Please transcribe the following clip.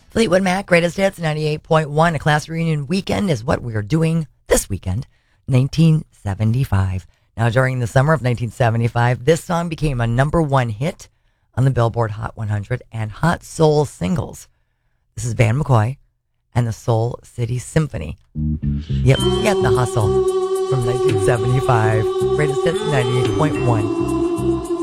Fleetwood Mac, Greatest Hits, 98.1. A class reunion weekend is what we are doing this weekend, 1975. Now, during the summer of 1975, this song became a #1 hit on the Billboard Hot 100 and Hot Soul Singles. This is Van McCoy and the Soul City Symphony. Yep, we got the hustle from 1975. Greatest Hits, 98.1.